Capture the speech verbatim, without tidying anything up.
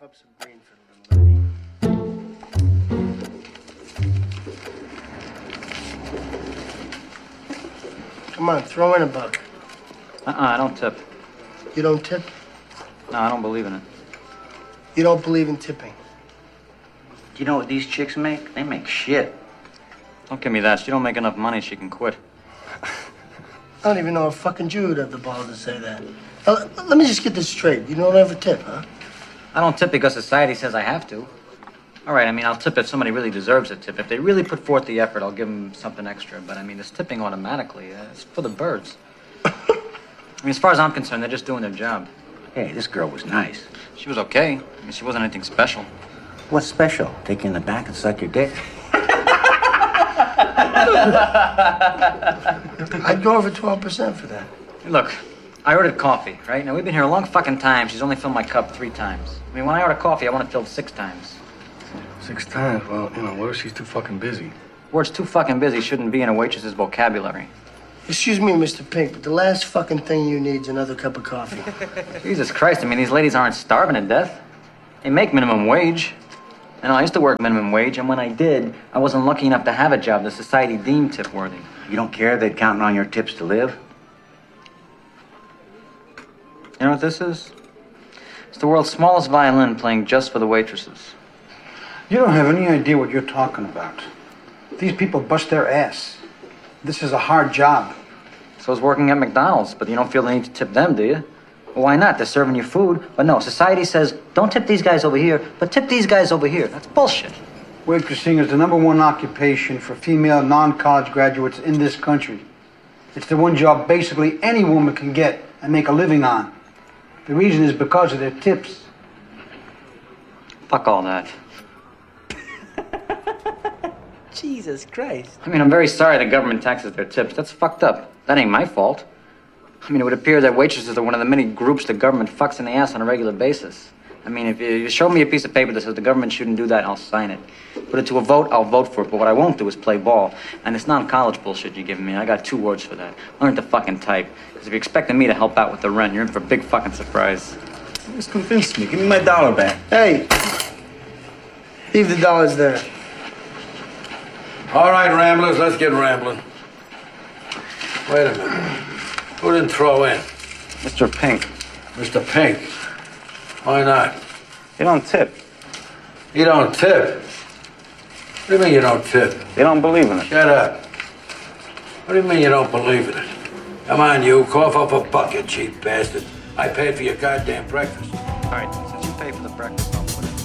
up some green for the little lady. Come on, throw in a buck. Uh-uh, I don't tip. You don't tip? No, I don't believe in it. You don't believe in tipping? You know what these chicks make? They make shit. Don't give me that. She don't make enough money, she can quit. I don't even know a fucking Jew would have the balls to say that. Now, let me just get this straight. You don't ever tip, huh? I don't tip because society says I have to. All right, I mean, I'll tip if somebody really deserves a tip. If they really put forth the effort, I'll give them something extra. But, I mean, this tipping automatically, uh, it's for the birds. I mean, as far as I'm concerned, they're just doing their job. Hey, this girl was nice. She was okay. I mean, she wasn't anything special. What's special? Take you in the back and suck your dick? I'd go over twelve percent for that. Hey, look, I ordered coffee, right? Now, we've been here a long fucking time. She's only filled my cup three times. I mean, when I order coffee, I want it filled six times. Six times? Well, you know, what if she's too fucking busy? Words too fucking busy shouldn't be in a waitress's vocabulary. Excuse me, Mister Pink, but the last fucking thing you need is another cup of coffee. Jesus Christ, I mean, these ladies aren't starving to death. They make minimum wage. I know I used to work minimum wage, and when I did, I wasn't lucky enough to have a job that society deemed tip-worthy. You don't care they're counting on your tips to live? You know what this is? It's the world's smallest violin playing just for the waitresses. You don't have any idea what you're talking about. These people bust their ass. This is a hard job. So is working at McDonald's, but you don't feel the need to tip them, do you? Well, why not? They're serving you food. But no, society says, don't tip these guys over here, but tip these guys over here. That's bullshit. Waitressing is the number one occupation for female non-college graduates in this country. It's the one job basically any woman can get and make a living on. The reason is because of their tips. Fuck all that. Jesus Christ. I mean, I'm very sorry the government taxes their tips. That's fucked up. That ain't my fault. I mean, it would appear that waitresses are one of the many groups the government fucks in the ass on a regular basis. I mean, if you show me a piece of paper that says the government shouldn't do that, I'll sign it. Put it to a vote, I'll vote for it. But what I won't do is play ball. And it's non-college bullshit you're giving me. I got two words for that. Learn to fucking type. Because if you're expecting me to help out with the rent, you're in for a big fucking surprise. You just convinced me. Give me my dollar back. Hey, leave the dollars there. All right, Ramblers, let's get rambling. Wait a minute. Who didn't throw in? Mister Pink. Mister Pink. Why not? You don't tip. You don't tip? What do you mean you don't tip? You don't believe in it. Shut up. What do you mean you don't believe in it? Come on, you. Cough up a buck, you cheap bastard. I paid for your goddamn breakfast. All right, since you pay for the breakfast, I'll put it.